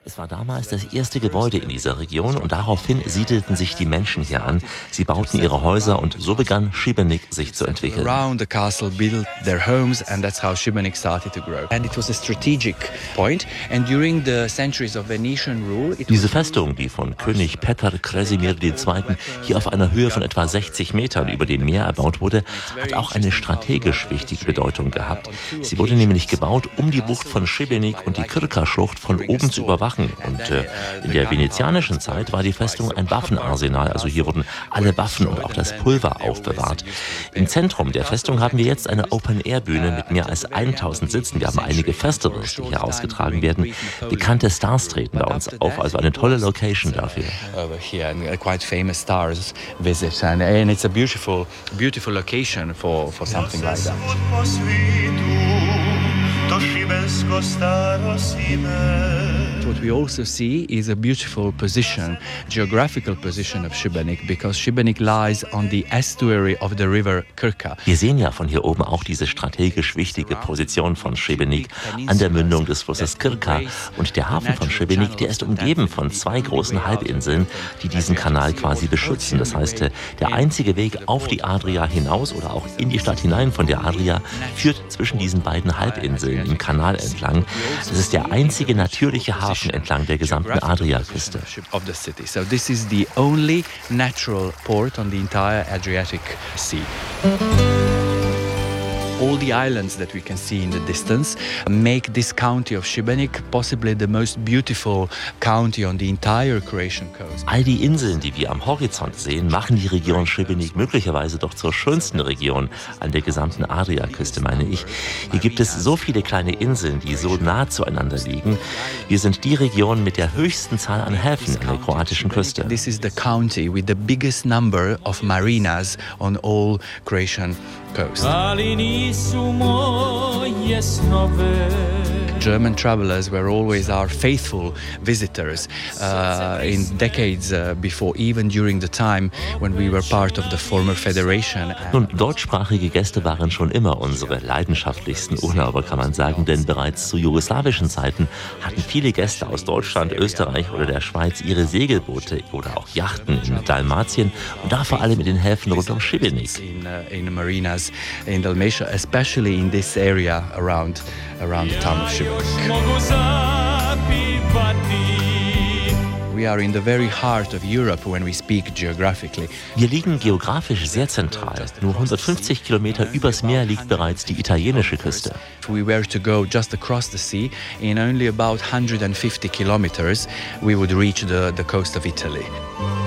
Es war damals das erste Gebäude in dieser Region und daraufhin siedelten sich die Menschen hier an. Sie bauten ihre Häuser und so begann Šibenik sich zu entwickeln. Around the castle built their homes and that's how Šibenik started to grow. And it was a strategic point and during the centuries of Venetian rule Diese Festung, die von König Petar Krasimir II. Hier auf einer Höhe von etwa 60 Metern über dem Meer erbaut wurde, hat auch eine strategisch wichtige Bedeutung gehabt. Sie wurde nämlich gebaut, um die Bucht von Šibenik und die Krka-Schlucht von oben zu überwachen. Und in der venezianischen Zeit war die Festung ein Waffenarsenal, also hier wurden alle Waffen und auch das Pulver aufbewahrt. Im Zentrum der Festung haben wir jetzt eine Open-Air-Bühne mit mehr als 1000 Sitzen. Wir haben einige Festivals, die hier ausgetragen werden. Bekannte Stars treten bei uns auf, also eine tolle Location dafür. Quite famous stars visit and it's a beautiful location for something like that. What we also see is a beautiful position, geographical position of Šibenik, because Šibenik lies on the estuary of the river Krka. Wir sehen ja von hier oben auch diese strategisch wichtige Position von Šibenik an der Mündung des Flusses Krka. Und der Hafen von Šibenik, der ist umgeben von zwei großen Halbinseln, die diesen Kanal quasi beschützen. Das heißt, der einzige Weg auf die Adria hinaus oder auch in die Stadt hinein von der Adria führt zwischen diesen beiden Halbinseln im Kanal entlang. Das ist der einzige natürliche Hafen entlang der gesamten Adriaküste. So this is the only natural port on the entire Adriatic Sea. All the islands that we can see in the distance make this county of Šibenik possibly the most beautiful county on the entire Croatian coast. All die Inseln, die wir am Horizont sehen, machen die Region Šibenik möglicherweise doch zur schönsten Region an der gesamten Adriaküste, meine ich. Hier gibt es so viele kleine Inseln, die so nah zueinander liegen. Wir sind die Region mit der höchsten Zahl an Häfen an der kroatischen Küste. This is the county with the biggest number of marinas on all Croatian coast. German travelers were always our faithful visitors in decades before, even during the time when we were part of the former federation. Nun, deutschsprachige Gäste waren schon immer unsere leidenschaftlichsten Urlauber, kann man sagen, denn bereits zu jugoslawischen Zeiten hatten viele Gäste aus Deutschland, Österreich oder der Schweiz ihre Segelboote oder auch Yachten in Dalmatien und da vor allem in den Häfen rund um Šibenik. In marinas in Dalmatia, especially in this area around the town of Šibenik. We are in the very heart of Europe when we speak geographically. Wir liegen geografisch sehr zentral. Nur 150 Kilometer übers Meer liegt bereits die italienische Küste. If we were to go just across the sea, in only about 150 kilometers, we would reach the coast of Italy.